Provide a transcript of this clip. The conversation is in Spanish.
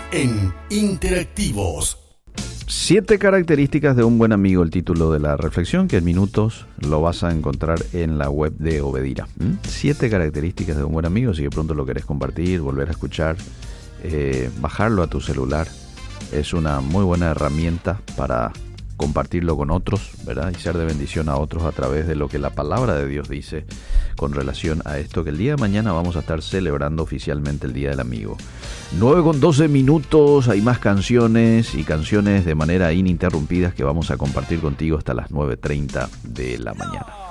en Interactivos. 7 características de un buen amigo, el título de la reflexión, que en minutos lo vas a encontrar en la web de Obedira. 7 características de un buen amigo, si de pronto lo querés compartir, volver a escuchar, bajarlo a tu celular. Es una muy buena herramienta para compartirlo con otros, ¿verdad? Y ser de bendición a otros a través de lo que la palabra de Dios dice con relación a esto, que el día de mañana vamos a estar celebrando oficialmente el Día del Amigo. 9:12, hay más canciones y canciones de manera ininterrumpida que vamos a compartir contigo hasta las 9:30 de la mañana.